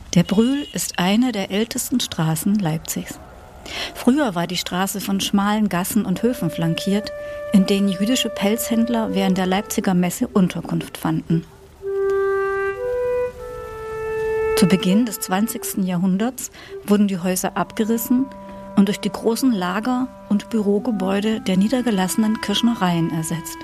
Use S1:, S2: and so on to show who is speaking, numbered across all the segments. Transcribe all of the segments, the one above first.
S1: Der Brühl ist eine der ältesten Straßen Leipzigs. Früher war die Straße von schmalen Gassen und Höfen flankiert, in denen jüdische Pelzhändler während der Leipziger Messe Unterkunft fanden. Zu Beginn des 20. Jahrhunderts wurden die Häuser abgerissen und durch die großen Lager- und Bürogebäude der niedergelassenen Kirschnereien ersetzt.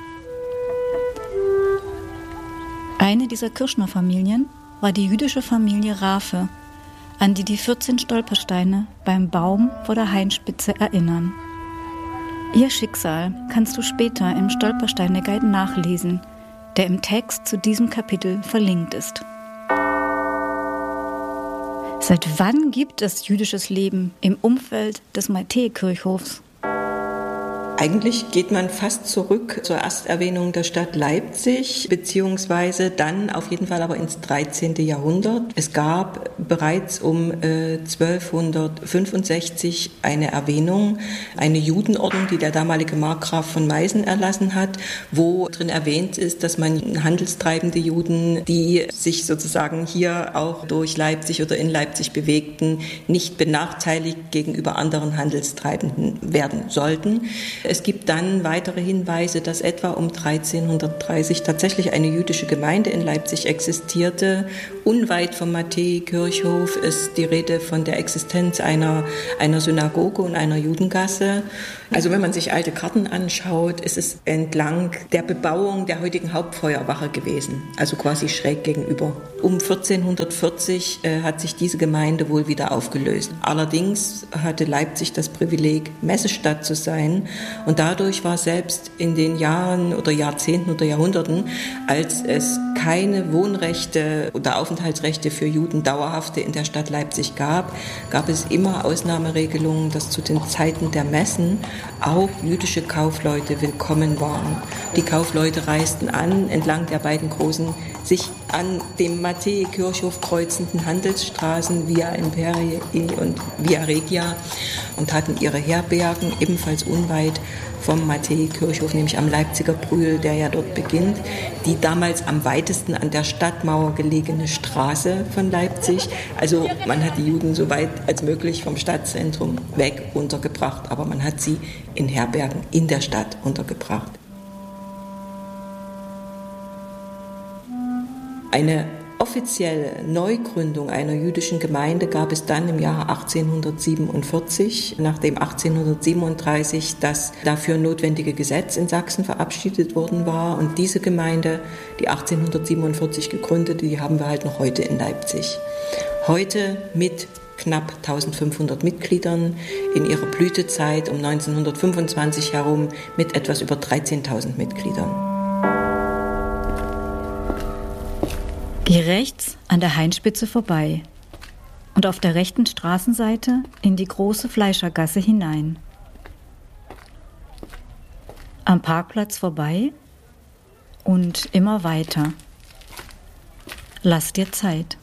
S1: Eine dieser Kirschnerfamilien war die jüdische Familie Rafe, an die 14 Stolpersteine beim Baum vor der Hainspitze erinnern. Ihr Schicksal kannst du später im Stolpersteine-Guide nachlesen, der im Text zu diesem Kapitel verlinkt ist. Seit wann gibt es jüdisches Leben im Umfeld des Matthäi-Kirchhofs?
S2: Eigentlich geht man fast zurück zur Ersterwähnung der Stadt Leipzig, beziehungsweise dann auf jeden Fall aber ins 13. Jahrhundert. Es gab bereits um 1265 eine Erwähnung, eine Judenordnung, die der damalige Markgraf von Meißen erlassen hat, wo drin erwähnt ist, dass man handelstreibende Juden, die sich sozusagen hier auch durch Leipzig oder in Leipzig bewegten, nicht benachteiligt gegenüber anderen Handelstreibenden werden sollten. Es gibt dann weitere Hinweise, dass etwa um 1330 tatsächlich eine jüdische Gemeinde in Leipzig existierte. Unweit vom Matthäi-Kirchhof ist die Rede von der Existenz einer Synagoge und einer Judengasse. Also wenn man sich alte Karten anschaut, ist es entlang der Bebauung der heutigen Hauptfeuerwache gewesen, also quasi schräg gegenüber. Um 1440 hat sich diese Gemeinde wohl wieder aufgelöst. Allerdings hatte Leipzig das Privileg, Messestadt zu sein. Und dadurch war selbst in den Jahren oder Jahrzehnten oder Jahrhunderten, als es keine Wohnrechte oder Aufenthaltsrechte für Juden dauerhafte in der Stadt Leipzig gab es immer Ausnahmeregelungen, dass zu den Zeiten der Messen auch jüdische Kaufleute willkommen waren. Die Kaufleute reisten an entlang der beiden großen, sich an dem Matthäi-Kirchhof kreuzenden Handelsstraßen Via Imperii und Via Regia und hatten ihre Herbergen ebenfalls unweit vom Matthäi-Kirchhof, nämlich am Leipziger Brühl, der ja dort beginnt, die damals am weitesten an der Stadtmauer gelegene Straße von Leipzig. Also man hat die Juden so weit als möglich vom Stadtzentrum weg untergebracht, aber man hat sie in Herbergen in der Stadt untergebracht. Eine offizielle Neugründung einer jüdischen Gemeinde gab es dann im Jahr 1847, nachdem 1837 das dafür notwendige Gesetz in Sachsen verabschiedet worden war. Und diese Gemeinde, die 1847 gegründete, die haben wir halt noch heute in Leipzig. Heute mit knapp 1500 Mitgliedern, in ihrer Blütezeit um 1925 herum mit etwas über 13.000 Mitgliedern.
S1: Geh rechts an der Hainspitze vorbei und auf der rechten Straßenseite in die große Fleischergasse hinein. Am Parkplatz vorbei und immer weiter. Lass dir Zeit.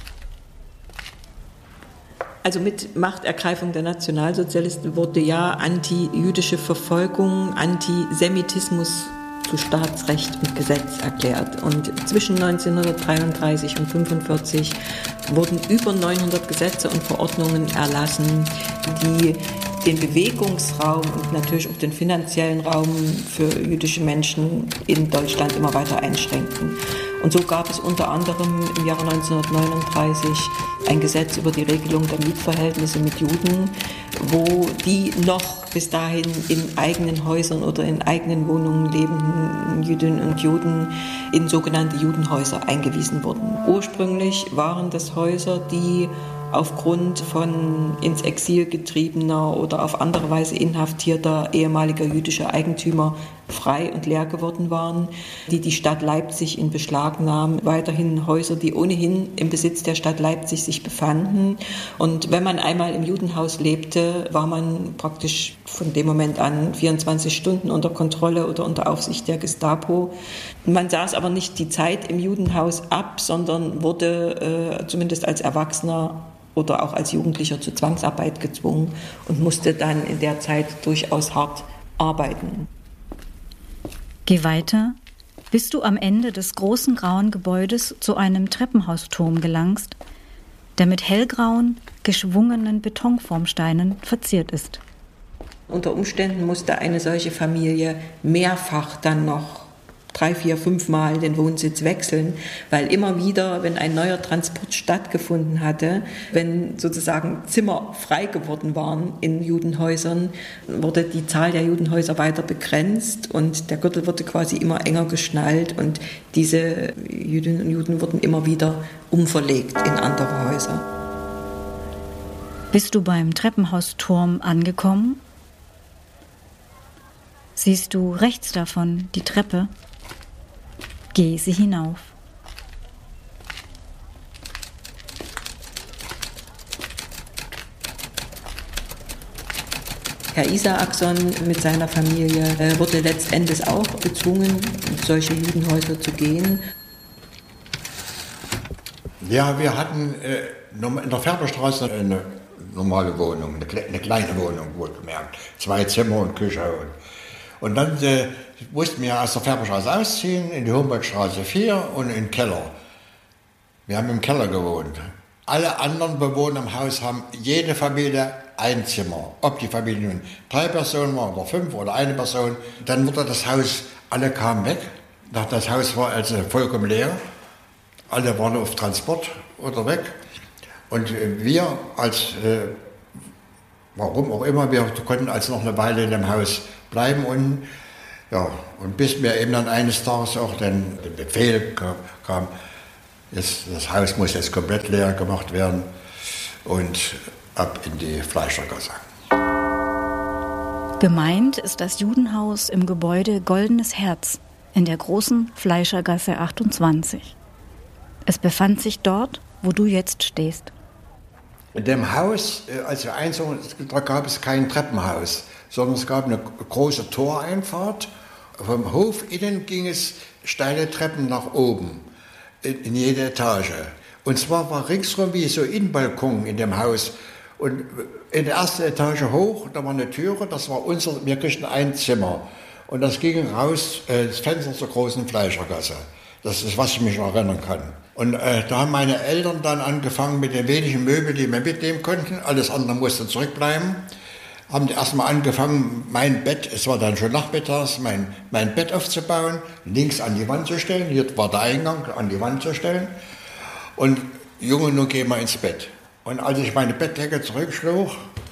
S2: Also mit Machtergreifung der Nationalsozialisten wurde ja antijüdische Verfolgung, Antisemitismus zu Staatsrecht und Gesetz erklärt. Und zwischen 1933 und 1945 wurden über 900 Gesetze und Verordnungen erlassen, die den Bewegungsraum und natürlich auch den finanziellen Raum für jüdische Menschen in Deutschland immer weiter einschränkten. Und so gab es unter anderem im Jahre 1939 ein Gesetz über die Regelung der Mietverhältnisse mit Juden, wo die noch bis dahin in eigenen Häusern oder in eigenen Wohnungen lebenden Jüdinnen und Juden in sogenannte Judenhäuser eingewiesen wurden. Ursprünglich waren das Häuser, die aufgrund von ins Exil getriebener oder auf andere Weise inhaftierter ehemaliger jüdischer Eigentümer frei und leer geworden waren, die Stadt Leipzig in Beschlag nahm. Weiterhin Häuser, die ohnehin im Besitz der Stadt Leipzig sich befanden. Und wenn man einmal im Judenhaus lebte, war man praktisch von dem Moment an 24 Stunden unter Kontrolle oder unter Aufsicht der Gestapo. Man saß aber nicht die Zeit im Judenhaus ab, sondern wurde zumindest als Erwachsener oder auch als Jugendlicher zur Zwangsarbeit gezwungen und musste dann in der Zeit durchaus hart arbeiten.
S1: Geh weiter, bis du am Ende des großen grauen Gebäudes zu einem Treppenhausturm gelangst, der mit hellgrauen, geschwungenen Betonformsteinen verziert ist.
S2: Unter Umständen musste eine solche Familie mehrfach dann noch 3, 4, 5 Mal den Wohnsitz wechseln, weil immer wieder, wenn ein neuer Transport stattgefunden hatte, wenn sozusagen Zimmer frei geworden waren in Judenhäusern, wurde die Zahl der Judenhäuser weiter begrenzt und der Gürtel wurde quasi immer enger geschnallt und diese Jüdinnen und Juden wurden immer wieder umverlegt in andere Häuser.
S1: Bist du beim Treppenhausturm angekommen? Siehst du rechts davon die Treppe? Geh sie hinauf.
S2: Herr Isaakson mit seiner Familie wurde letztendlich auch gezwungen, in solche Judenhäuser zu gehen.
S3: Ja, wir hatten in der Färberstraße eine normale Wohnung, eine kleine Wohnung, wohlgemerkt. 2 Zimmer und Küche. Und dann mussten wir aus der Färberstraße ausziehen, in die Humboldtstraße 4 und in den Keller. Wir haben im Keller gewohnt. Alle anderen Bewohner im Haus haben jede Familie ein Zimmer. Ob die Familie nun 3 Personen war oder 5 oder eine Person. Dann wurde das Haus, alle kamen weg. Das Haus war also vollkommen leer. Alle waren auf Transport oder weg. Und wir warum auch immer, wir konnten also noch eine Weile in dem Haus bleiben und bis mir eben dann eines Tages auch der Befehl kam, das Haus muss jetzt komplett leer gemacht werden und ab in die Fleischergasse.
S1: Gemeint ist das Judenhaus im Gebäude Goldenes Herz in der großen Fleischergasse 28. Es befand sich dort, wo du jetzt stehst.
S3: In dem Haus, als wir einzogen, da gab es kein Treppenhaus, sondern es gab eine große Toreinfahrt. Vom Hof innen ging es steile Treppen nach oben, in jede Etage. Und zwar war ringsherum wie so Innenbalkon in dem Haus. Und in der ersten Etage hoch, da war eine Türe, das war wir kriegten ein Zimmer. Und das ging raus, das Fenster zur großen Fleischergasse. Das ist, was ich mich noch erinnern kann. Und da haben meine Eltern dann angefangen mit den wenigen Möbeln, die wir mitnehmen konnten. Alles andere musste zurückbleiben. Haben erstmal angefangen, mein Bett, es war dann schon nachmittags, mein Bett aufzubauen, links an die Wand zu stellen. Hier war der Eingang, an die Wand zu stellen. Und Junge, nun gehen wir ins Bett. Und als ich meine Bettdecke zurückschlug,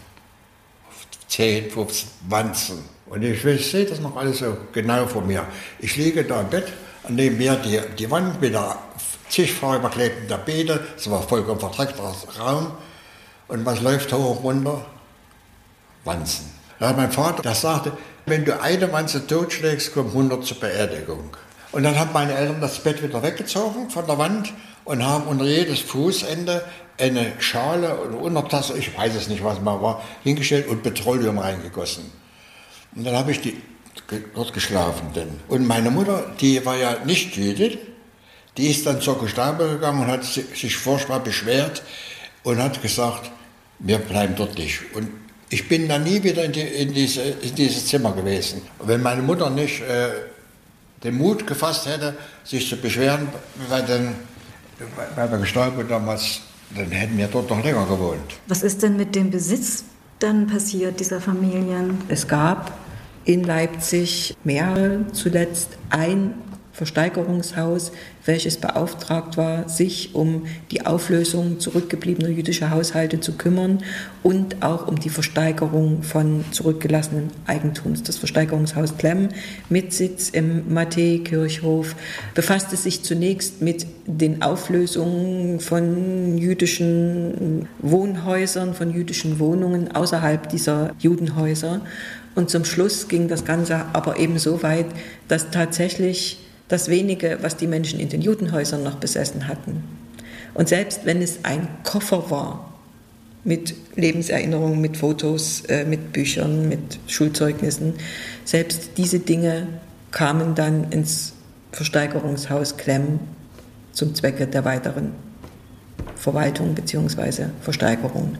S3: 10, 15 Wanzen. Und ich sehe das noch alles so genau vor mir. Ich liege da im Bett, neben mir die Wand mit der zigfach überklebten Tapete, es war vollkommen verdreckter Raum. Und was läuft hoch und runter? Wanzen. Da hat mein Vater, der sagte, wenn du eine Wanze totschlägst, kommen 100 zur Beerdigung. Und dann haben meine Eltern das Bett wieder weggezogen von der Wand und haben unter jedes Fußende eine Schale oder Untertasse, ich weiß es nicht, was mal war, hingestellt und Petroleum reingegossen. Und dann habe ich dort geschlafen. Und meine Mutter, die war ja nicht Jüdin, die ist dann zur Gestapo gegangen und hat sich furchtbar beschwert und hat gesagt, wir bleiben dort nicht. Und ich bin dann nie wieder in dieses Zimmer gewesen. Und wenn meine Mutter nicht den Mut gefasst hätte, sich zu beschweren, weil der Gestapo damals, dann hätten wir dort noch länger gewohnt.
S1: Was ist denn mit dem Besitz dann passiert, dieser Familien?
S2: Es gab in Leipzig mehrere, zuletzt ein Versteigerungshaus, welches beauftragt war, sich um die Auflösung zurückgebliebener jüdischer Haushalte zu kümmern und auch um die Versteigerung von zurückgelassenen Eigentums. Das Versteigerungshaus Klemm mit Sitz im Matthäikirchhof befasste sich zunächst mit den Auflösungen von jüdischen Wohnhäusern, von jüdischen Wohnungen außerhalb dieser Judenhäuser. Und zum Schluss ging das Ganze aber eben so weit, dass tatsächlich das Wenige, was die Menschen in den Judenhäusern noch besessen hatten. Und selbst wenn es ein Koffer war, mit Lebenserinnerungen, mit Fotos, mit Büchern, mit Schulzeugnissen, selbst diese Dinge kamen dann ins Versteigerungshaus Klemm zum Zwecke der weiteren Verwaltung bzw. Versteigerung.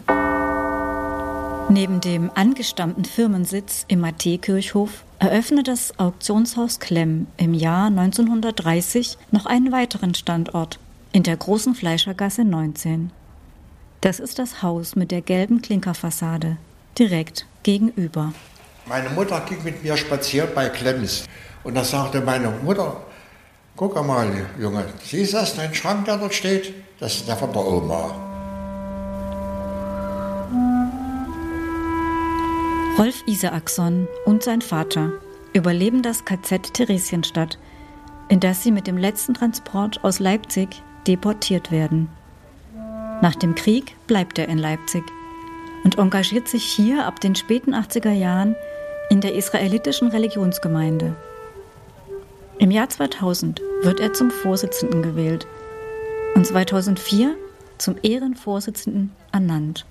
S1: Neben dem angestammten Firmensitz im Matthäikirchhof eröffnet das Auktionshaus Klemm im Jahr 1930 noch einen weiteren Standort in der großen Fleischergasse 19. Das ist das Haus mit der gelben Klinkerfassade, direkt gegenüber.
S3: Meine Mutter ging mit mir spazieren bei Klemms. Und da sagte meine Mutter, guck mal, Junge, siehst du das, dein Schrank, der dort steht? Das ist der von der Oma.
S1: Rolf Isaacson und sein Vater überleben das KZ Theresienstadt, in das sie mit dem letzten Transport aus Leipzig deportiert werden. Nach dem Krieg bleibt er in Leipzig und engagiert sich hier ab den späten 80er Jahren in der israelitischen Religionsgemeinde. Im Jahr 2000 wird er zum Vorsitzenden gewählt und 2004 zum Ehrenvorsitzenden ernannt.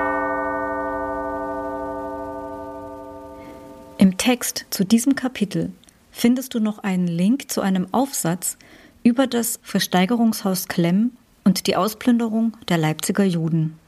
S1: Im Text zu diesem Kapitel findest du noch einen Link zu einem Aufsatz über das Versteigerungshaus Klemm und die Ausplünderung der Leipziger Juden.